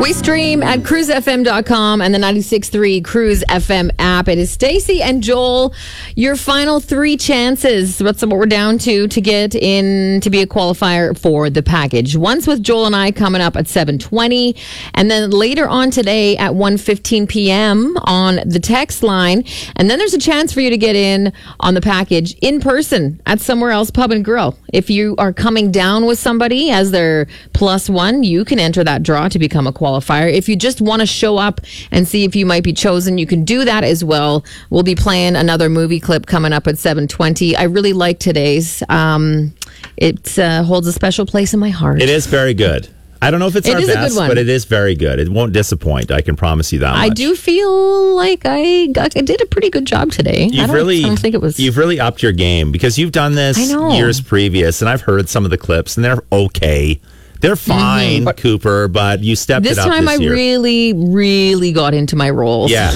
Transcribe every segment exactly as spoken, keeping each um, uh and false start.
We stream at cruise f m dot com and the ninety-six point three Cruise F M app. It is Stacey and Joel. Your final three chances. What's what we're down to to get in to be a qualifier for the package. Once with Joel and I coming up at seven twenty, and then later on today at one fifteen p.m. on the text line. And then there's a chance for you to get in on the package in person at Somewhere Else Pub and Grill. If you are coming down with somebody as their plus one, you can enter that draw to become a qualifier. Qualifier. If you just want to show up and see if you might be chosen, you can do that as well. We'll be playing another movie clip coming up at seven twenty. I really like today's. Um, it uh, holds a special place in my heart. It is very good. I don't know if it's it our is best, a good one. but it is very good. It won't disappoint. I can promise you that much. I do feel like I, got, I did a pretty good job today. You've I don't, really, I don't think it was. You've really upped your game because you've done this years previous, and I've heard some of the clips, and they're okay. They're fine, mm-hmm. Cooper, but you stepped this it up time this I year. really, really got into my roles. Yeah.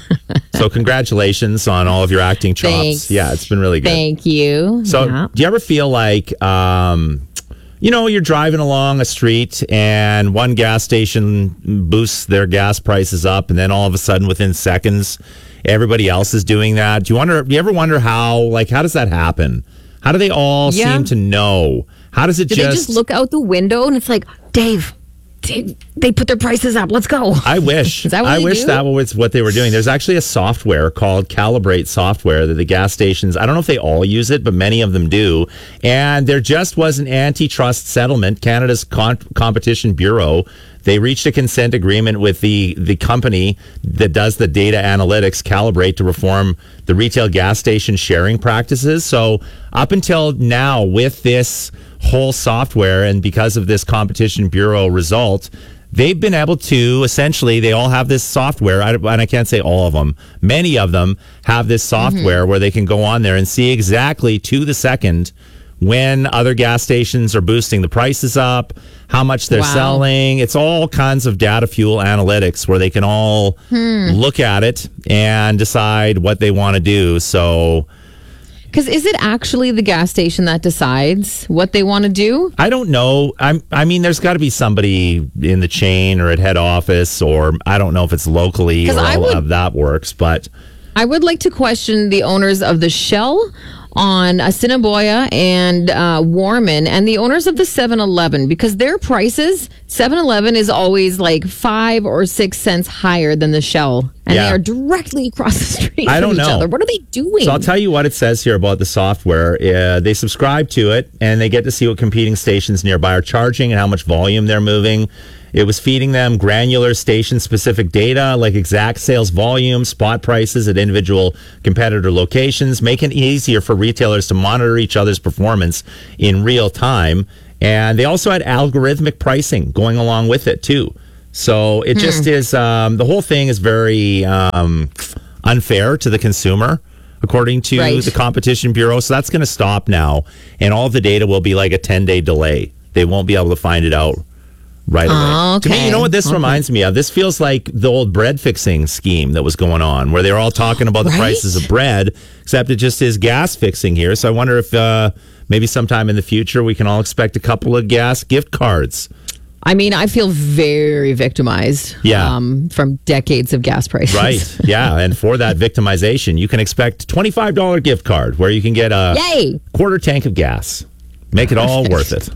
So congratulations on all of your acting chops. Thanks. Yeah, it's been really good. Thank you. So yeah. do you ever feel like, um, you know, you're driving along a street and one gas station boosts their gas prices up, and then all of a sudden within seconds, everybody else is doing that? Do you wonder, do you ever wonder how, like, how does that happen? How do they all yeah. seem to know? How does it do just... they just look out the window and it's like, Dave, Dave they put their prices up. Let's go. I wish. Is that what I they wish do? that was what they were doing. There's actually a software called Calibrate software that the gas stations, I don't know if they all use it, but many of them do. And there just was an antitrust settlement. Canada's Con- Competition Bureau, they reached a consent agreement with the, the company that does the data analytics, Calibrate, to reform the retail gas station sharing practices. So up until now, with this whole software and because of this Competition Bureau result, they've been able to essentially, they all have this software, and I can't say all of them, many of them have this software mm-hmm. where they can go on there and see exactly to the second when other gas stations are boosting the prices up, how much they're wow. selling. It's all kinds of data fuel analytics where they can all hmm. look at it and decide what they want to do. So, because is it actually the gas station that decides what they want to do? I don't know. I'm, I mean, there's got to be somebody in the chain or at head office, or I don't know if it's locally or all would, of that works, but I would like to question the owners of the Shell on Assiniboia and uh, Warman and the owners of the seven eleven, because their prices, seven eleven is always like five or six cents higher than the Shell. And yeah. they are directly across the street I from don't each know. other. What are they doing? So I'll tell you what it says here about the software. Uh, they subscribe to it, and they get to see what competing stations nearby are charging and how much volume they're moving. It was feeding them granular station-specific data like exact sales volume, spot prices at individual competitor locations, making it easier for retailers to monitor each other's performance in real time. And they also had algorithmic pricing going along with it, too. So it hmm. just is, um, the whole thing is very um, unfair to the consumer, according to right. the Competition Bureau. So that's going to stop now. And all of the data will be like a ten-day delay. They won't be able to find it out right away. Oh, okay. To me, you know what this okay. reminds me of? This feels like the old bread fixing scheme that was going on, where they were all talking about the right? prices of bread, except it just is gas fixing here. So I wonder if uh, maybe sometime in the future we can all expect a couple of gas gift cards. I mean, I feel very victimized yeah. um, from decades of gas prices. Right, yeah. And for that victimization, you can expect a twenty-five dollars gift card where you can get a Yay! quarter tank of gas. Make it all worth it.